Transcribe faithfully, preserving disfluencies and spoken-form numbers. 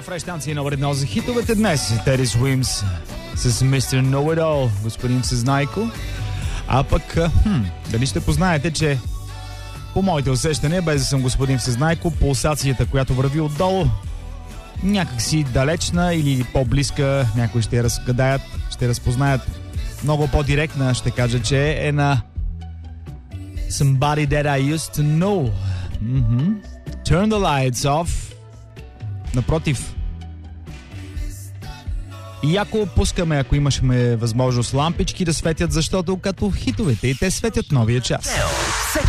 Фреш станция номер едно за хитовете днес. Терис Уимс с мистер Know It All, господин Всезнайко. А пък, хм, дали ще познаете, че по моите усещания, без да съм господин Всезнайко, пулсацията, която върви отдолу, някакси далечна или по-близка, някои ще я разгадаят, ще разпознаят много по-директна, ще кажа, че е на Somebody That I Used To Know. Mm-hmm. Turn the lights off. Напротив, и ако пускаме, ако имашме възможност, лампички да светят, защото като хитовете и те светят новия час.